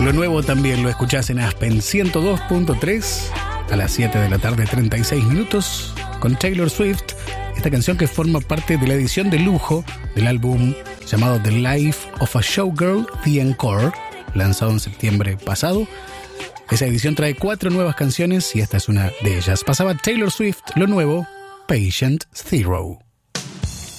Lo nuevo también lo escuchás en Aspen 102.3 a las 7 de la tarde, 36 minutos, con Taylor Swift. Esta canción que forma parte de la edición de lujo del álbum llamado The Life of a Showgirl, The Encore, lanzado en septiembre pasado. Esa edición trae 4 nuevas canciones y esta es una de ellas. Pasaba Taylor Swift, lo nuevo, Patient Zero.